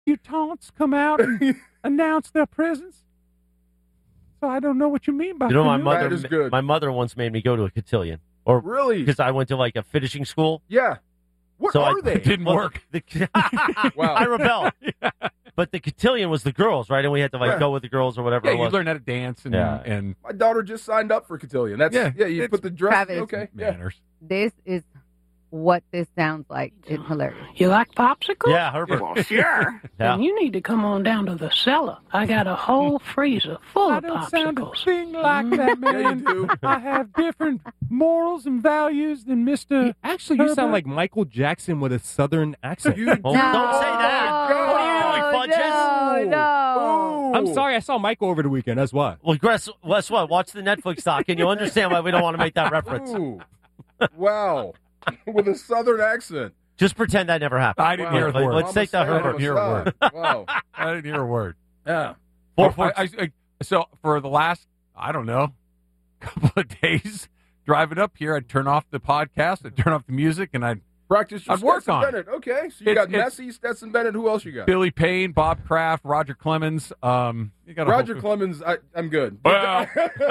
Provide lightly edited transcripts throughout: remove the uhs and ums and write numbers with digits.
debutantes come out and announce their presence. So I don't know what you mean by That is good. My mother once made me go to a cotillion. Or Really? Because I went to like a finishing school. Yeah. What So are they? It didn't work. Wow. I rebelled. But the cotillion was the girls, right? And we had to Yeah. go with the girls or whatever Yeah, it you was. learn how to dance and My daughter just signed up for cotillion. That's Yeah, you it's- put the dress. Travis. Okay. Yeah. manners. This is what this sounds like. It's hilarious. You like popsicles? Yeah, Herbert. Well, sure. Yeah. Then you need to come on down to the cellar. I got a whole freezer full I of don't sound a popsicles. thing like that, Yeah, you man. do. I have different morals and values than Mr. Actually, you sound Herbert. like Michael Jackson with a southern accent. You Oh, don't say that. God. What are you doing, Fudges? No. I'm sorry, I saw Michael over the weekend. That's why. Well, guess what? Watch the Netflix doc, and you'll understand why we don't want to make that reference. Ooh. Wow. With a southern accent. Just pretend that never happened. I didn't hear a word. Let's take that Mama Herbert. Hear a word. Wow. I didn't hear a word. Yeah. So for the last, I don't know, couple of days driving up here, I'd turn off the podcast, I'd turn off the music, and I'd Practice your I'd work Stetson on it. Bennett. Okay. So you It's- got Messi, Stetson Bennett. Who else you got? Billy Payne, Bob Kraft, Roger Clemens. You got a Roger whole- Clemens. I'm good. Well,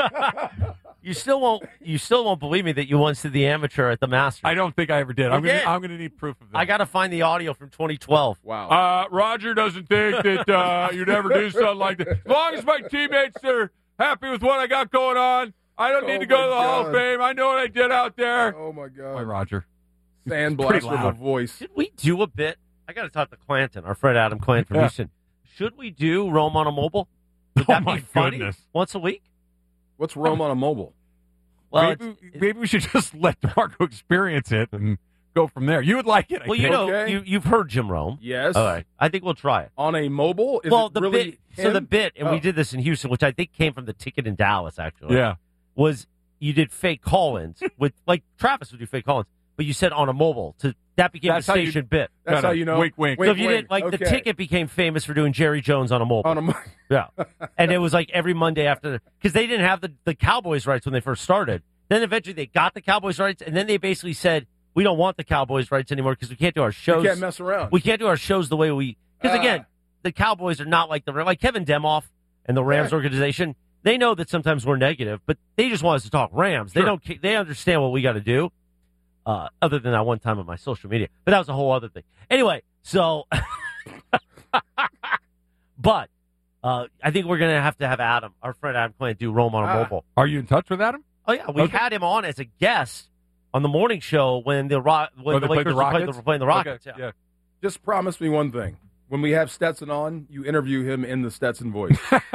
You still won't believe me that you once did the amateur at the Masters. I don't think I ever did. You I'm did. gonna need proof of that. I got to find the audio from 2012. Wow. Roger doesn't think that you'd ever do something like that. As long as my teammates are happy with what I got going on, I don't need Oh to go to the my Hall of God. Fame. I know what I did out there. Oh my Boy, God. Roger. Sandblast pretty with a loud. voice. Should we do a bit? I got to talk to Clanton, our friend Adam Clanton from Yeah. Houston. Should we do Rome on a mobile? Would that my be funny? goodness. Once a week? What's Rome on a mobile? Well, Maybe we should just let DeMarco experience it and go from there. You would like it. I well, you think. know, Okay. you've heard Jim Rome. Yes. All right. I think we'll try it. On a mobile? Is well, it the really bit. So the him? bit, and Oh. we did this in Houston, which I think came from the ticket in Dallas. Actually, Yeah. was you did fake call-ins with like Travis would do fake call-ins, but you said on a mobile. That became That's the how you- station bit. That's Kinda how you know. wink, wink. So if you wink. did like the Okay. ticket became famous for doing Jerry Jones on a mobile. On a Yeah. And it was like every Monday after, because they didn't have the Cowboys rights when they first started. Then eventually they got the Cowboys rights, and then they basically said, we don't want the Cowboys rights anymore because we can't do our shows. You can't mess around. We can't do our shows the way we, because Ah. again, the Cowboys are not like Kevin Demoff and the Rams Yeah. organization. They know that sometimes we're negative, but they just want us to talk Rams. They Sure. don't. They understand what we got to do. Other than that one time on my social media, but that was a whole other thing. Anyway, so, but I think we're gonna have to have Adam, our friend Adam Clanton, do Rome on a mobile. Are you in touch with Adam? Oh yeah, we Okay. had him on as a guest on the morning show when the they played Lakers the Rockets? were playing the Rockets. Okay, Yeah. Just promise me one thing. When we have Stetson on, you interview him in the Stetson voice.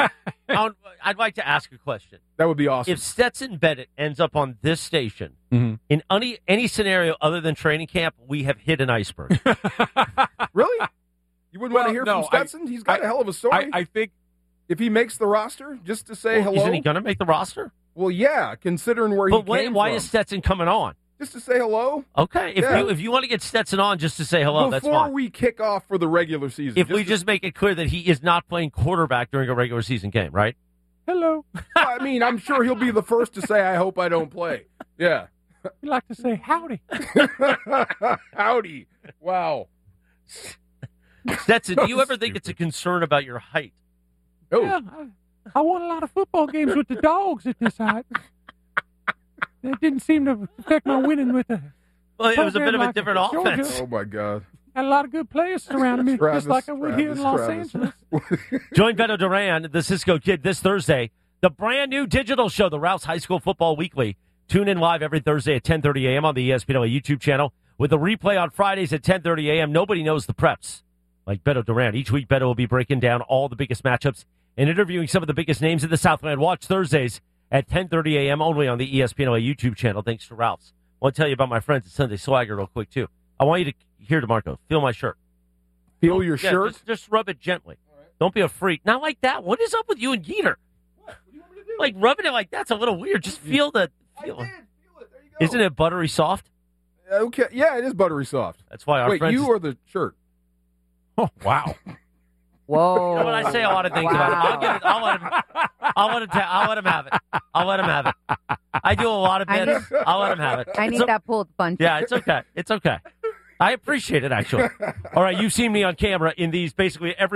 I'd like to ask a question. That would be awesome. If Stetson Bennett ends up on this station Mhm. in any scenario other than training camp, we have hit an iceberg. Really? You wouldn't want to hear no, from Stetson? He's got a hell of a story. I think if he makes the roster, just to say hello. Isn't he going to make the roster? Well, yeah, considering where But he came why from. is Stetson coming on? Just to say hello. Okay, Yeah. if you want to get Stetson on just to say hello, that's Before fine. we kick off for the regular season. If we just make it clear that he is not playing quarterback during a regular season game, right? Hello. I mean, I'm sure he'll be the first to say, I hope I don't play. Yeah. You like to say howdy. Howdy. Wow. Stetson, do you ever think it's a concern about your height? Oh, Yeah, I won a lot of football games with the dogs at this height. That didn't seem to affect my winning with the. Well, it was a bit of a Like different Georgia. offense. oh my God. Had a lot of good players surrounding me, Travis, just like I would here in Los Angeles. Join Beto Duran, the Cisco Kid, this Thursday. The brand new digital show, the Rouse High School Football Weekly. Tune in live every Thursday at 10:30 a.m. on the ESPN YouTube channel with a replay on Fridays at 10:30 a.m. Nobody knows the preps like Beto Duran. Each week, Beto will be breaking down all the biggest matchups and interviewing some of the biggest names in the Southland. Watch Thursdays at 10:30 a.m. only on the ESPN YouTube channel. Thanks to Ralph's. I want to tell you about my friends at Sunday Swagger real quick, too. I want you to hear DeMarco. Feel my shirt. Feel your Yeah, shirt? Just rub it gently. Don't be a freak. Not like that. What is up with you and Geeter? Like rubbing it like that's a little weird. Just feel the. Feel. Feel it. There you go. Isn't it buttery soft? Okay. Yeah, it is buttery soft. That's why our Wait, friends. you or the shirt? Oh, wow. Whoa. When I say a lot of things about him, I'll give it. I'll let him have it. I'll let him have it. I do a lot of I bits. I'll let him have it. I need that pulled punch. Yeah, it's okay. It's okay. I appreciate it, actually. All right, you've seen me on camera in these basically every